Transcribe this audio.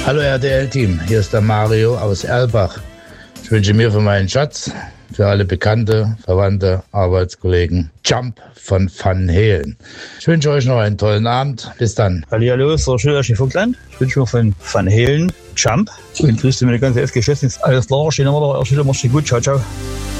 Hallo RTL-Team, hier ist der Mario aus Erlbach. Ich wünsche mir für meinen Schatz, für alle Bekannte, Verwandte, Arbeitskollegen Jump von Van Halen. Ich wünsche euch noch einen tollen Abend. Bis dann. Hallihallo, ist der Schilder in Vogtland. Ich wünsche mir von Van Halen Jump. Und grüße mir die ganze FG-Geschäftsdienst. Alles klar, stehen wir da. Schilder, mach's gut. Ciao, ciao.